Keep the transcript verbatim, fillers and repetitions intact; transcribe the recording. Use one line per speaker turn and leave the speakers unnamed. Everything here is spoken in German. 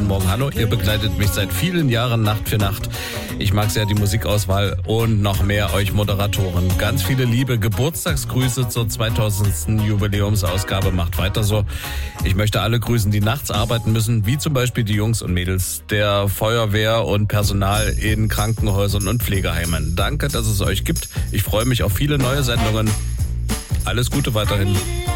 Guten Morgen, hallo. Ihr begleitet mich seit vielen Jahren Nacht für Nacht. Ich mag sehr die Musikauswahl und noch mehr euch Moderatoren. Ganz viele liebe Geburtstagsgrüße zur zweitausendsten Jubiläumsausgabe. Macht weiter so. Ich möchte alle grüßen, die nachts arbeiten müssen, wie zum Beispiel die Jungs und Mädels der Feuerwehr und Personal in Krankenhäusern und Pflegeheimen. Danke, dass es euch gibt. Ich freue mich auf viele neue Sendungen. Alles Gute weiterhin.